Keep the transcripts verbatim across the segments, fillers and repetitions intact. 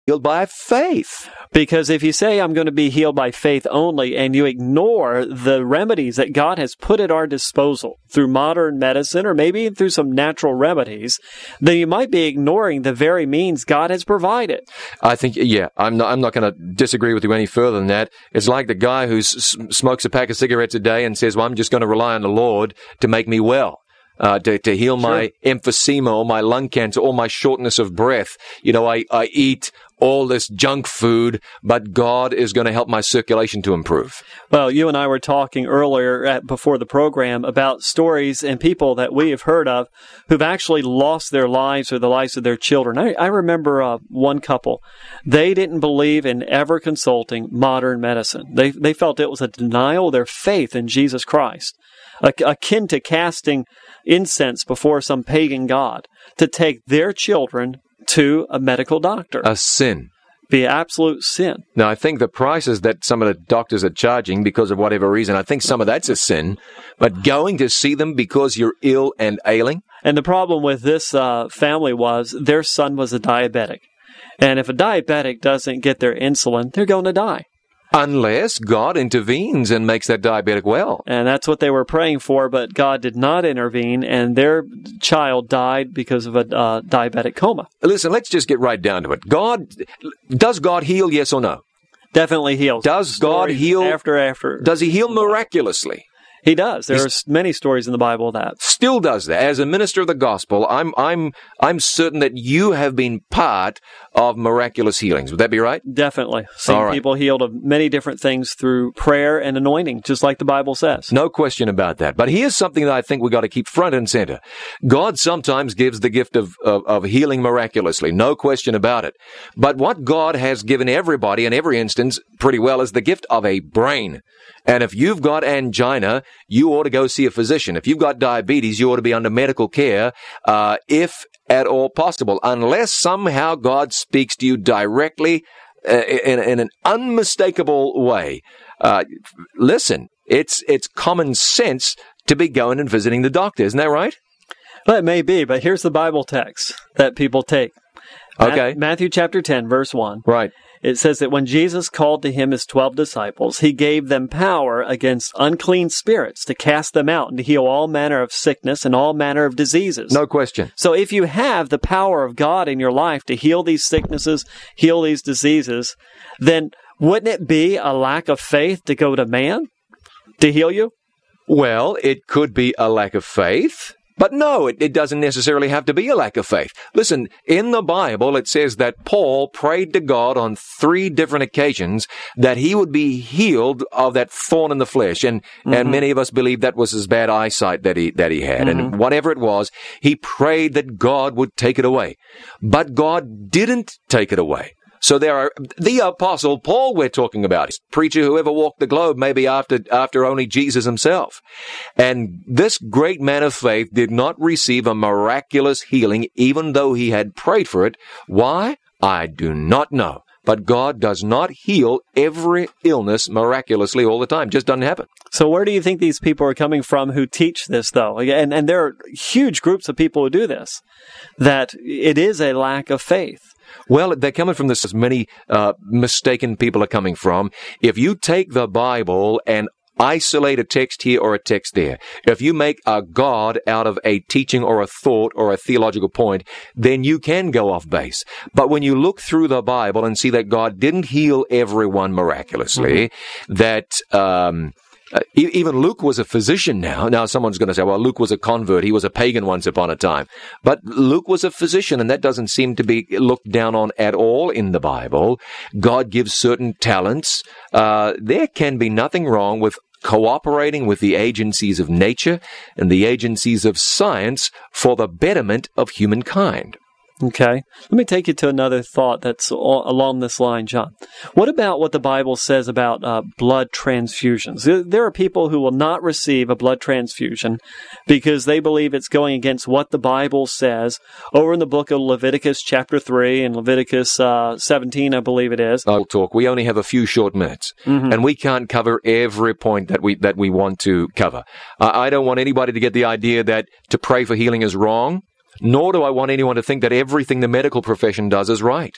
healed by faith. Because if you say I'm going to be healed by faith only and you ignore the remedies that God has put at our disposal through modern medicine or maybe through some natural remedies, then you might be ignoring the very means God has provided. I think, yeah, I'm not, I'm not going to disagree with you any further than that. It's like the guy who s- smokes a pack of cigarettes a day and says, well, I'm just going to rely on the Lord to make me well. Uh, to, to heal Sure. my emphysema or my lung cancer or my shortness of breath. You know, I, I eat all this junk food, but God is going to help my circulation to improve. Well, you and I were talking earlier at, before the program about stories and people that we have heard of who've actually lost their lives or the lives of their children. I, I remember uh, one couple. They didn't believe in ever consulting modern medicine. They, they felt it was a denial of their faith in Jesus Christ, akin to casting incense before some pagan god, to take their children to a medical doctor. A sin. Be absolute sin. Now, I think the prices that some of the doctors are charging because of whatever reason, I think some of that's a sin. But going to see them because you're ill and ailing? And the problem with this uh, family was their son was a diabetic. And if a diabetic doesn't get their insulin, they're going to die. Unless God intervenes and makes that diabetic well. And that's what they were praying for, but God did not intervene, and their child died because of a uh, diabetic coma. Listen, let's just get right down to it. God, does God heal, yes or no? Definitely heals. Does God Stories heal? After, after. Does he heal miraculously? He does. There's many stories in the Bible of that. Still does that. As a minister of the gospel, I'm I'm I'm certain that you have been part of miraculous healings. Would that be right? Definitely. Seen All right. people healed of many different things through prayer and anointing, just like the Bible says. No question about that. But here's something that I think we've got to keep front and center. God sometimes gives the gift of, of, of healing miraculously. No question about it. But what God has given everybody in every instance pretty well is the gift of a brain. And if you've got angina, you ought to go see a physician. If you've got diabetes, you ought to be under medical care, uh, if at all possible, unless somehow God speaks to you directly uh, in, in an unmistakable way. Uh, listen, it's it's common sense to be going and visiting the doctor. Isn't that right? Well, it may be, but here's the Bible text that people take. Okay. Ma- Matthew chapter ten, verse one. Right. It says that when Jesus called to him his twelve disciples, he gave them power against unclean spirits to cast them out and to heal all manner of sickness and all manner of diseases. No question. So if you have the power of God in your life to heal these sicknesses, heal these diseases, then wouldn't it be a lack of faith to go to man to heal you? Well, it could be a lack of faith. But no, it, it doesn't necessarily have to be a lack of faith. Listen, in the Bible, it says that Paul prayed to God on three different occasions that he would be healed of that thorn in the flesh. And, mm-hmm. and many of us believe that was his bad eyesight that he, that he had. Mm-hmm. And whatever it was, he prayed that God would take it away. But God didn't take it away. So there are, the Apostle Paul we're talking about, preacher who ever walked the globe, maybe after, after only Jesus himself. And this great man of faith did not receive a miraculous healing, even though he had prayed for it. Why? I do not know. But God does not heal every illness miraculously all the time. Just doesn't happen. So where do you think these people are coming from who teach this, though? And, and there are huge groups of people who do this, that it is a lack of faith. Well, they're coming from this, as many uh, mistaken people are coming from. If you take the Bible and isolate a text here or a text there, if you make a God out of a teaching or a thought or a theological point, then you can go off base. But when you look through the Bible and see that God didn't heal everyone miraculously, mm-hmm. that... Um, Uh, even Luke was a physician now. Now someone's going to say, well, Luke was a convert. He was a pagan once upon a time. But Luke was a physician, and that doesn't seem to be looked down on at all in the Bible. God gives certain talents. Uh, there can be nothing wrong with cooperating with the agencies of nature and the agencies of science for the betterment of humankind. Okay. Let me take you to another thought that's along this line, John. What about what the Bible says about uh, blood transfusions? There are people who will not receive a blood transfusion because they believe it's going against what the Bible says. Over in the book of Leviticus chapter three and Leviticus uh, seventeen, I believe it is. I'll talk. We only have a few short minutes, mm-hmm. and we can't cover every point that we that we want to cover. Uh, I don't want anybody to get the idea that to pray for healing is wrong. Nor do I want anyone to think that everything the medical profession does is right.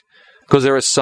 Because there are some